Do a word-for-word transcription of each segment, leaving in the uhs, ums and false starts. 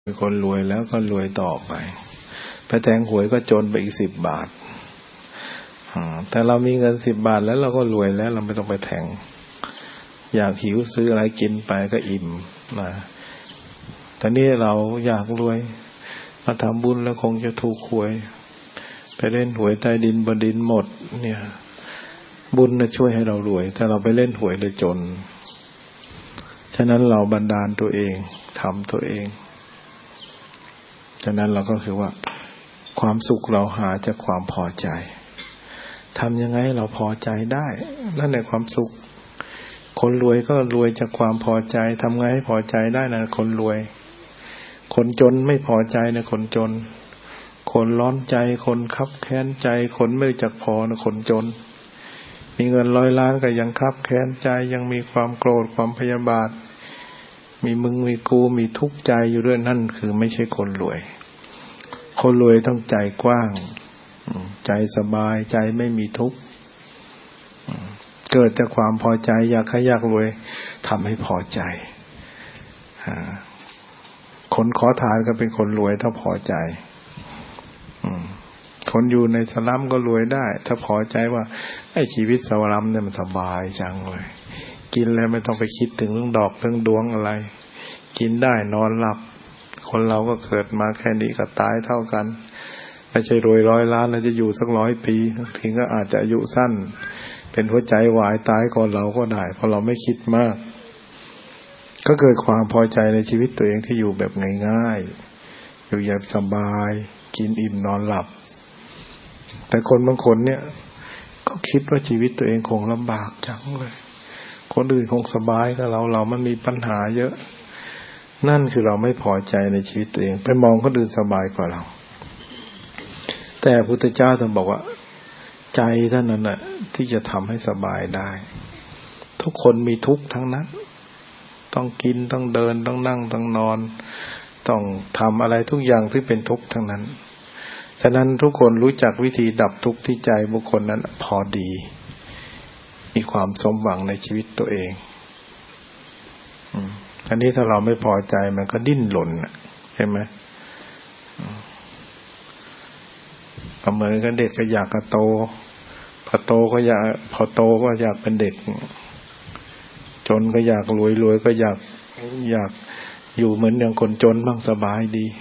คนรวยแล้วก็รวยต่อไปไปแทงหวยก็จนไปอีกสิบบาทแต่เรามีเงินสิบบาทแล้วเราก็รวยแล้วเราไม่ต้องไปแทงอยากหิวซื้ออะไรกินไปก็อิ่มนะแต่นี่เราอยากรวยมาทำบุญแล้วคงจะถูกหวยไปเล่นหวยใต้ดินบนดินหมดเนี่ยบุญจะช่วยให้เรารวยแต่เราไปเล่นหวยเลยจนฉะนั้นเราบันดาลตัวเองทำตัวเองฉะนั้นเราก็คือว่าความสุขเราหาจากความพอใจทำยังไงเราพอใจได้นั่นแหละความสุขคนรวยก็รวยจากความพอใจทำไงให้พอใจได้นะคนรวยคนจนไม่พอใจนะคนจนคนร้อนใจคนคับแค้นใจคนไม่รู้จักพอนะคนจนมีเงินร้อยล้านก็ยังคับแค้นใจยังมีความโกรธความพยาบาทมีมึงมีกูมีทุกข์ใจอยู่ด้วยนั่นคือไม่ใช่คนรวยคนรวยต้องใจกว้างใจสบายใจไม่มีทุกข์เกิดจากความพอใจอยากให้อยากรวยทำให้พอใจคนขอทานก็เป็นคนรวยถ้าพอใจคนอยู่ในสลัมก็รวยได้ถ้าพอใจว่าไอ้ชีวิตสลัมเนี่ยมันสบายจังเลยกินแล้วไม่ต้องไปคิดถึงเรื่องดอกเรื่องดวงอะไรกินได้นอนหลับคนเราก็เกิดมาแค่นี้ก็ตายเท่ากันไม่ใช่รวยร้อยล้านแล้วจะอยู่สักร้อยปีทีก็อาจจะอายุสั้นเป็นหัวใจวายตายก่อนเราก็ได้เพราะเราไม่คิดมากก็เกิดความพอใจในชีวิตตัวเองที่อยู่แบบง่ายๆอยู่อย่างสบายกินอิ่มนอนหลับแต่คนบางคนเนี่ยก็คิดว่าชีวิตตัวเองคงลำบากจังเลยคนอื่นคงสบายกับเราเรามันมีปัญหาเยอะนั่นคือเราไม่พอใจในชีวิตตัวเองไปมองคนอื่นสบายกว่าเราแต่พระพุทธเจ้าท่านบอกว่าใจท่านนั้นน่ะที่จะทำให้สบายได้ทุกคนมีทุกข์ทั้งนั้นต้องกินต้องเดินต้องนั่งต้องนอนต้องทำอะไรทุกอย่างที่เป็นทุกข์ทั้งนั้นฉะนั้นทุกคนรู้จักวิธีดับทุกข์ที่ใจบุคคลนั้นพอดีมีความสมหวังในชีวิตตัวเองอันนี้ถ้าเราไม่พอใจมันก็ดิ้นรนใช่ไหมก็เหมือนกันเด็กก็อยากจะโตพอโตก็อยากพอโตก็อยากเป็นเด็กจนก็อยากรวยรวยก็อยากอยากอยู่เหมือนอย่างคนจนบ้างสบายดี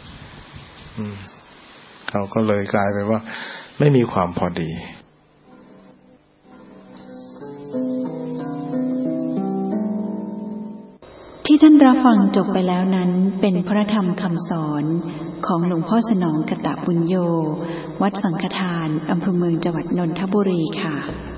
เขาก็เลยกลายไปว่าไม่มีความพอดีที่ท่านรับฟังจบไปแล้วนั้นเป็นพระธรรมคำสอนของหลวงพ่อสนองกตบุญโญวัดสังฆทานอำเภอเมืองจังหวัดนนทบุรีค่ะ